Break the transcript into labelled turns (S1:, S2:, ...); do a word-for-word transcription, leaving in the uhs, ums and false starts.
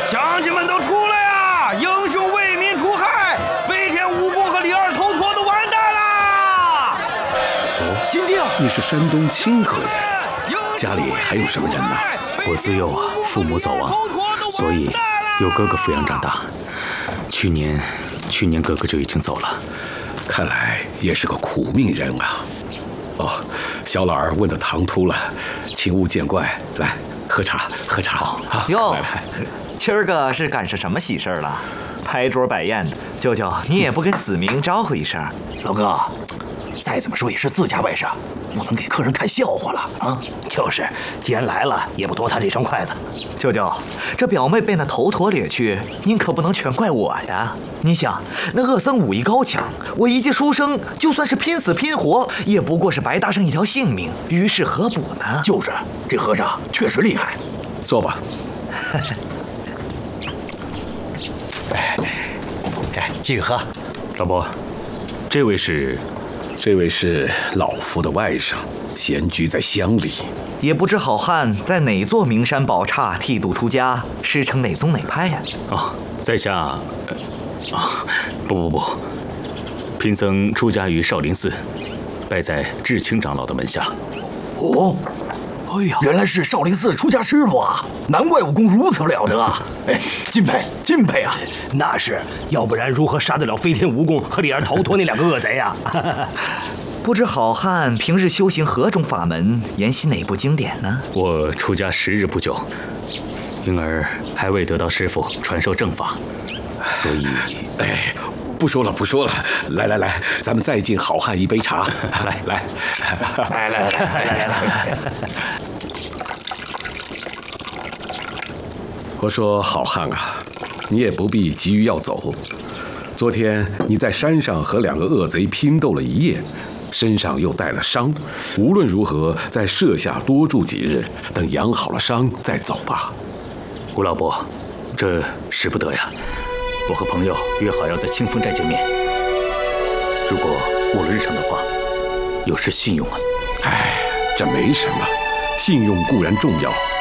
S1: 乡亲们都出来啊！英雄为民除害，飞天蜈蚣和李二头陀都完蛋啦！
S2: 哦，金定，你是山东清河人，家里还有什么人呢？
S3: 我自幼啊，父母早亡，所以由哥哥抚养长大。去年，去年哥哥就已经走了，
S2: 看来也是个苦命人啊。哦，小老儿问得唐突了，请勿见怪。来，喝茶，喝茶。
S4: 哟，
S2: 来来，
S4: 今儿个是赶上什么喜事儿了？拍桌摆宴的，舅舅你也不跟子明招呼一声？
S5: 老哥，再怎么说也是自家外甥，不能给客人看笑话了啊！
S1: 就是，既然来了，也不夺他这双筷子。
S4: 舅舅，这表妹被那头陀掠去，您可不能全怪我呀！你想，那恶僧武艺高强，我一介书生，就算是拼死拼活，也不过是白搭上一条性命，于事何补呢？
S5: 就是，这和尚确实厉害。
S2: 坐吧。
S5: 哎，哎，继续喝。
S3: 老伯，这位是？
S2: 这位是老夫的外甥，闲居在乡里。
S4: 也不知好汉在哪座名山宝刹剃度出家，师承哪宗哪派呀？
S3: 哦，在下，啊、呃哦，不不不，贫僧出家于少林寺，拜在智清长老的门下。
S5: 哦，哎呀，原来是少林寺出家师傅啊！难怪武功如此了得啊！哎，钦佩钦佩啊！
S1: 那是，要不然如何杀得了飞天蜈蚣和李二头陀那两个恶贼呀？
S4: 不知好汉平日修行何种法门，研习哪部经典呢？
S3: 我出家时日不久，因而还未得到师父传授正法，所以，
S2: 哎，不说了不说了，来来来，咱们再敬好汉一杯茶。来来
S5: 来来来来来来。
S2: 我说好汉啊，你也不必急于要走。昨天你在山上和两个恶贼拼斗了一夜，身上又带了伤，无论如何在舍下多住几日，等养好了伤再走吧。
S3: 吴老伯，这使不得呀！我和朋友约好要在清风寨见面，如果误了日程的话，有失信用啊。
S2: 哎，这没什么，信用固然重要，